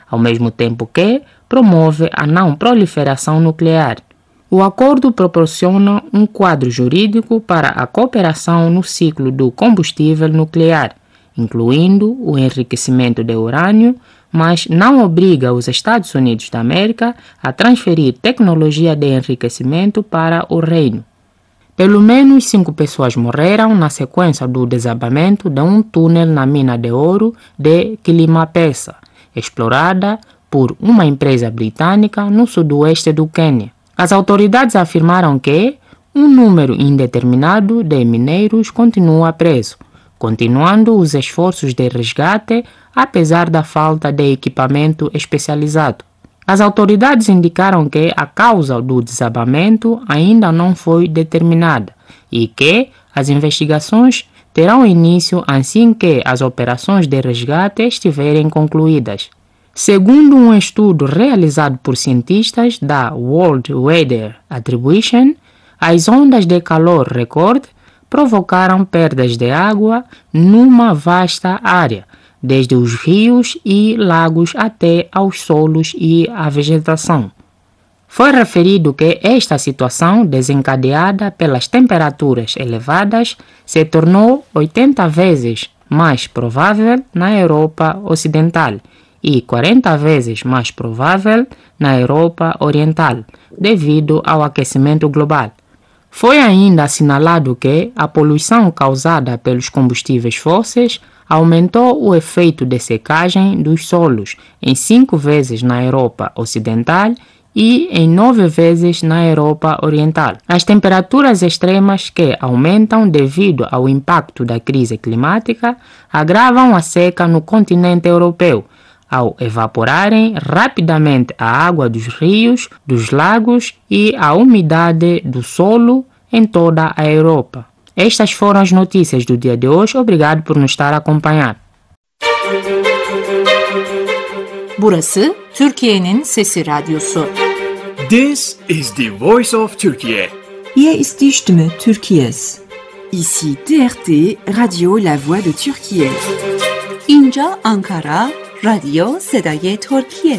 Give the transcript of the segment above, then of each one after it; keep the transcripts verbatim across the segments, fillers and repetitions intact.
ao mesmo tempo que promove a não proliferação nuclear. O acordo proporciona um quadro jurídico para a cooperação no ciclo do combustível nuclear, incluindo o enriquecimento de urânio, mas não obriga os Estados Unidos da América a transferir tecnologia de enriquecimento para o reino. Pelo menos cinco pessoas morreram na sequência do desabamento de um túnel na mina de ouro de Kilimapesa, explorada por uma empresa britânica no sudoeste do Quênia. As autoridades afirmaram que um número indeterminado de mineiros continua preso, continuando os esforços de resgate apesar da falta de equipamento especializado. As autoridades indicaram que a causa do desabamento ainda não foi determinada e que as investigações terão início assim que as operações de resgate estiverem concluídas. Segundo um estudo realizado por cientistas da World Weather Attribution, as ondas de calor recorde provocaram perdas de água numa vasta área, desde os rios e lagos até aos solos e a vegetação. Foi referido que esta situação, desencadeada pelas temperaturas elevadas, se tornou oitenta vezes mais provável na Europa Ocidental e quarenta vezes mais provável na Europa Oriental, devido ao aquecimento global. Foi ainda assinalado que a poluição causada pelos combustíveis fósseis aumentou o efeito de secagem dos solos em cinco vezes na Europa Ocidental e em nove vezes na Europa Oriental. As temperaturas extremas que aumentam devido ao impacto da crise climática agravam a seca no continente europeu, ao evaporarem rapidamente a água dos rios, dos lagos e a umidade do solo em toda a Europa. Estas foram as notícias do dia de hoje. Obrigado por nos estar a acompanhar. Burası Türkiye'nin Sesi Radyosu. This is the voice of Turkey. Hier ist die Stimme Türkiye's. Ici T R T, Radio La Voix de Turquie. اینجا Ankara, راديو صدای ترکیه.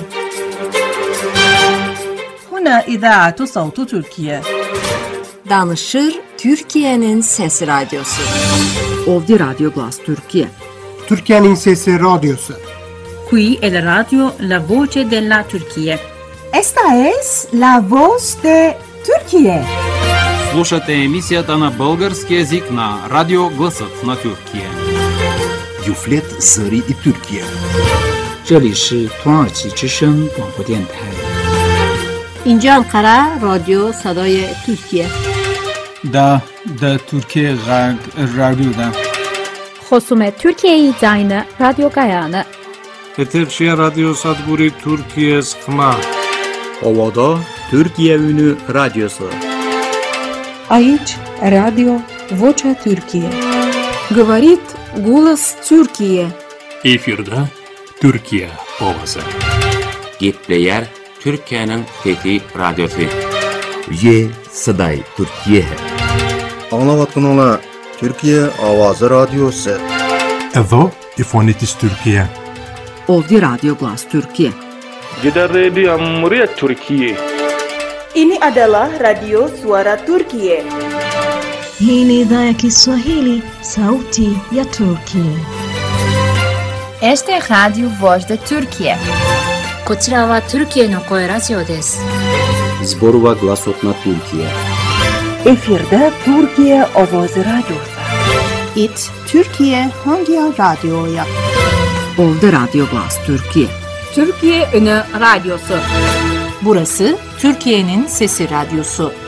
هنا إذاعة صوت تركيا. Danışır Türkiye'nin Sesi Radyosu. Ovdi Radio Glas Türkiye. Türkiye'nin Sesi Radyosu. Qui è la radio La Voce della Turchia. Esta es La Voz de Turquie. Слушате емисията на български език на Радио Гласът на Тюркия. Юфлет Зари и Türkiye. 这里是土耳其之声广播电台。 اینجا انقره رادیو صدای ترکیه. دا دا ترکیه غرب رادیو دا. خصوم ترکیه داینه رادیو گایانه. Eterşehir Radyo Sadburi Türkiye Sıkma. Ovada Türkiye Ünü Radyosu. Aici Radio Vocea Türkiye. Говорит голос Türkiye. Efirde Türkiye Ovası. Gepleyer Türkiye'nin Fethi Radyosu. Ye Saday Türkiye. Anlavatkanlar Türkiye Avazı Radyosu. Evo İfonitis Türkiye. Ovdi Radio Glas Türkiye. Gider Radio Cumhuriyet Türkiye. Ini adalah Radio Suara Turkiye. Hii ni idhaa ya Kiswahili, sauti ya Turkiye. Este é Radio Voz de Turkiye. こちらはトルキエの声ラジオです。 Zborova Glasot na Türkiye. Efirde Türkiye Avazı Radyosu. It Türkiye hangi radyoya? Ovdi Radio Glas Türkiye. Türkiye Ünü Radyosu. Burası Türkiye'nin Sesi Radyosu.